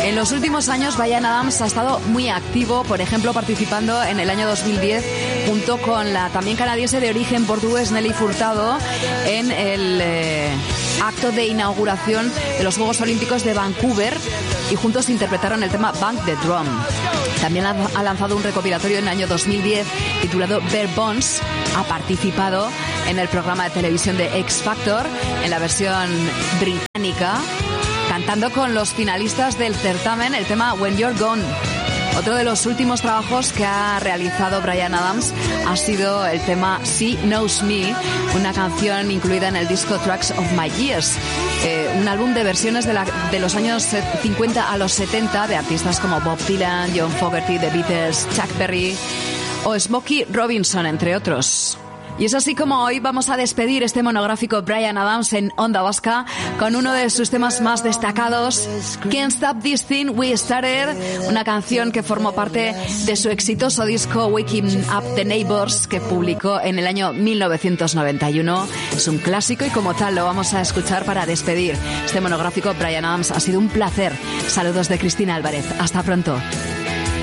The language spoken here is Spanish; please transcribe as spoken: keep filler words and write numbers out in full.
En los últimos años, Bryan Adams ha estado muy activo, por ejemplo, participando en el año dos mil diez junto con la también canadiense de origen portugués Nelly Furtado en el eh, acto de inauguración de los Juegos Olímpicos de Vancouver, y juntos interpretaron el tema Bang the Drum. También ha lanzado un recopilatorio en el año dos mil diez titulado Bare Bones. Ha participado en el programa de televisión de X Factor en la versión británica, cantando con los finalistas del certamen el tema When You're Gone. Otro de los últimos trabajos que ha realizado Bryan Adams ha sido el tema She Knows Me, una canción incluida en el disco Tracks of My Years, eh, un álbum de versiones de, la, de los años cincuenta a los setenta de artistas como Bob Dylan, John Fogerty, The Beatles, Chuck Berry o Smokey Robinson, entre otros. Y es así como hoy vamos a despedir este monográfico Bryan Adams en Onda Vasca con uno de sus temas más destacados, Can't Stop This Thing We Started, una canción que formó parte de su exitoso disco Waking Up the Neighbors, que publicó en el año mil novecientos noventa y uno. Es un clásico y como tal lo vamos a escuchar para despedir este monográfico Bryan Adams. Ha sido un placer. Saludos de Cristina Álvarez. Hasta pronto.